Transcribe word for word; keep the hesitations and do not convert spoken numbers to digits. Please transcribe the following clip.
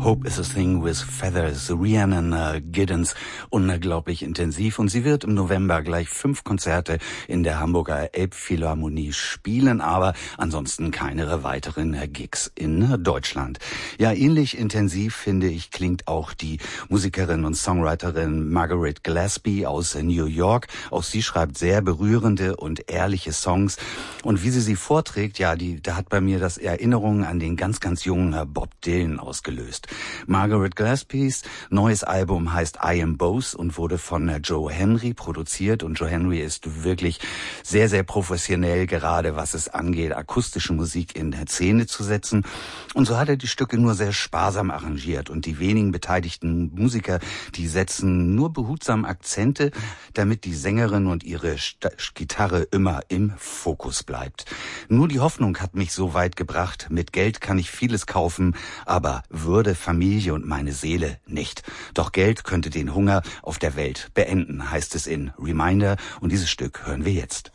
Hope is a Thing with Feathers, Rhiannon uh, Giddens, unglaublich intensiv. Und sie wird im November gleich fünf Konzerte in der Hamburger Elbphilharmonie spielen, aber ansonsten keine weiteren Gigs in Deutschland. Ja, ähnlich intensiv, finde ich, klingt auch die Musikerin und Songwriterin Margaret Gillespie aus New York. Auch sie schreibt sehr berührende und ehrliche Songs. Und wie sie sie vorträgt, ja, die, da hat bei mir das Erinnerungen an den ganz, ganz jungen Bob Dylan ausgelöst. Margaret Gillespies neues Album heißt I Am Both und wurde von Joe Henry produziert. Und Joe Henry ist wirklich sehr, sehr professionell, gerade was es angeht, akustische Musik in der Szene zu setzen. Und so hat er die Stücke nur sehr sparsam arrangiert. Und die wenigen beteiligten Musiker, die setzen nur behutsam Akzente, damit die Sängerin und ihre St- Gitarre immer im Fokus bleibt. Nur die Hoffnung hat mich so weit gebracht. Mit Geld kann ich vieles kaufen, aber Würde, Familie und meine Seele nicht. Doch Geld könnte den Hunger auf der Welt beenden, heißt es in Reminder. Und dieses Stück hören wir jetzt.